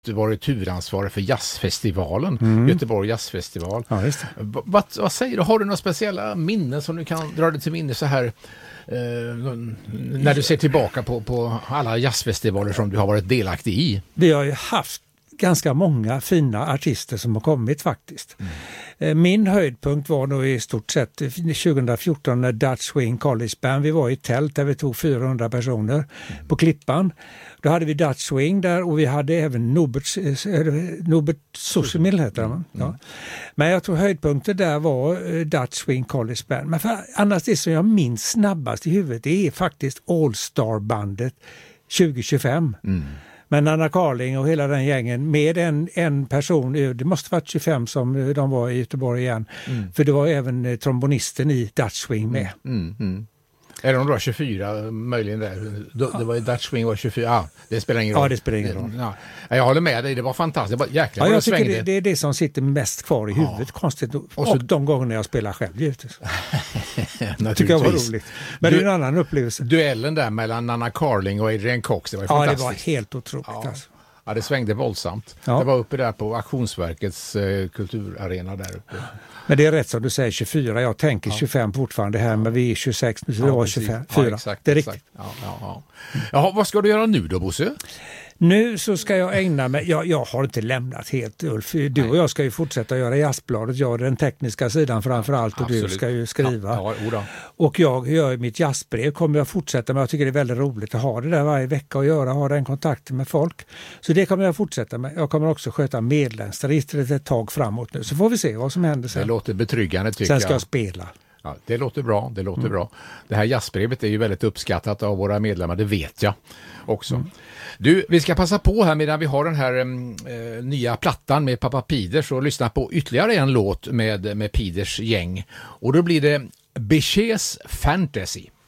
varit huvudansvarig för jazzfestivalen, Göteborg jazzfestival. Ja, just det. Vad säger du? Har du några speciella minnen som du kan dra dig till minne så här när du ser tillbaka på alla jazzfestivaler som du har varit delaktig i? Vi har ju haft ganska många fina artister som har kommit faktiskt. Min höjdpunkt var nog i stort sett 2014 när Dutch Swing College Band, vi var i ett tält där vi tog 400 personer på Klippan. Då hade vi Dutch Swing där och vi hade även Nobert Social heter det. Ja. Men jag tror höjdpunkten där var Dutch Swing College Band. Men annars det som jag minns snabbast i huvudet det är faktiskt All Star-bandet 2025. Men Nanna Carling och hela den gängen med en person, det måste varit 25 som de var i Göteborg igen. För det var även trombonisten i Dutch Swing med. Är de då 24 möjligen där? Det var ju Dutch Swing var 24. Ja, det spelar ingen roll. Ja, det spelar ingen roll. Ja, jag håller med dig, det var fantastiskt. Det var jäkla jag tycker det är det som sitter mest kvar i huvudet, konstigt. Och de gånger jag spelar själv givetvis. Tycker jag var roligt. Men det är en annan upplevelse. Duellen där mellan Nanna Carling och Adrian Cox, det var fantastiskt. Ja, det var helt otroligt. Alltså. Ja, det svängde våldsamt. Ja. Det var uppe där på Auktionsverkets kulturarena där uppe. Men det är rätt som du säger 24, jag tänker 25 fortfarande här, men vi är 26, nu det var 24. Ja, exakt, det är riktigt. Jaha, vad ska du göra nu då, Bosse? Nu så ska jag ägna mig, jag har inte lämnat helt Ulf, du och jag ska ju fortsätta göra Jazzbladet, jag den tekniska sidan framförallt och du ska ju skriva. Och jag gör mitt jazzbrev, kommer jag fortsätta med, jag tycker det är väldigt roligt att ha det där varje vecka och ha den kontakten med folk. Så det kommer jag fortsätta med, jag kommer också sköta medlemsregistret ett tag framåt nu, så får vi se vad som händer sen. Det låter betryggande tycker jag. Sen ska jag spela. Ja, det låter bra, bra. Det här jazzbrevet är ju väldigt uppskattat av våra medlemmar, det vet jag också. Du, vi ska passa på här medan vi har den här nya plattan med Pappa Piders och lyssna på ytterligare en låt med Piders gäng. Och då blir det Bichets Fantasy.